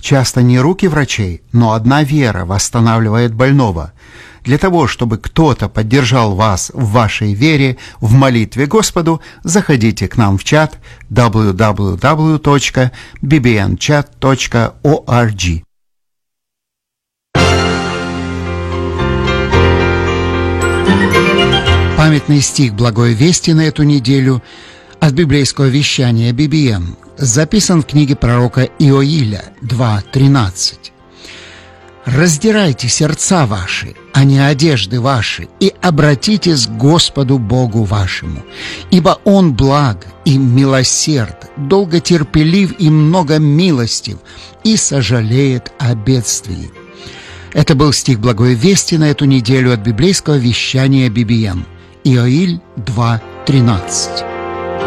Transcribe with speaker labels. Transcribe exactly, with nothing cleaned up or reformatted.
Speaker 1: Часто не руки врачей, но одна вера восстанавливает больного. Для того, чтобы кто-то поддержал вас в вашей вере, в молитве Господу, заходите к нам в чат дабл ю дабл ю дабл ю точка би би эн чат точка орг. Памятный стих Благой Вести на эту неделю от библейского вещания би би эм записан в книге пророка Иоиля два тринадцать. «Раздирайте сердца ваши, а не одежды ваши, и обратитесь к Господу Богу вашему, ибо Он благ и милосерд, долготерпелив и многомилостив, и сожалеет о бедствии». Это был стих Благой Вести на эту неделю от библейского вещания би би эм. Иоиль два тринадцать.